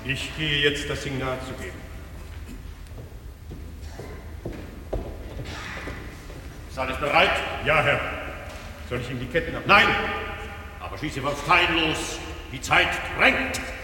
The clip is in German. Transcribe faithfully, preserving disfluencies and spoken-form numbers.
Ich gehe jetzt das Signal zu geben. Ist alles bereit? Ja, Herr. Soll ich ihm die Ketten ab? Nein! Aber schieße vom Stein los. Die Zeit drängt.